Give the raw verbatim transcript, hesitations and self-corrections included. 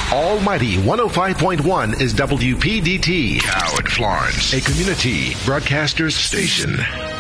Almighty one oh five point one is W P D T. Howard Florence, a community broadcasters station.